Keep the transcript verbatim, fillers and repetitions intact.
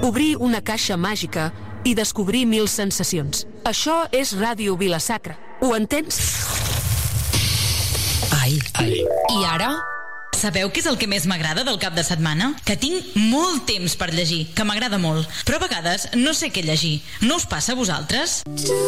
Obrir una caixa màgica i descobrir mil sensacions. Això és Ràdio Vila-sacra. Ho entens? Ai. Ai. I ara? Sabeu què és el que més m'agrada del cap de setmana? Que tinc molt temps per llegir, que m'agrada molt. Però a vegades no sé què llegir. No us passa a vosaltres?